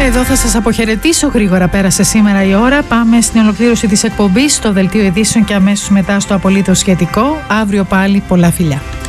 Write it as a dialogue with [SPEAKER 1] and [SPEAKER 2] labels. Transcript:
[SPEAKER 1] Εδώ θα σας αποχαιρετήσω γρήγορα. Πέρασε σήμερα η ώρα. Πάμε στην ολοκλήρωση της εκπομπής, στο δελτίο ειδήσεων και αμέσως μετά στο απολύτως σχετικό. Αύριο πάλι πολλά φιλιά.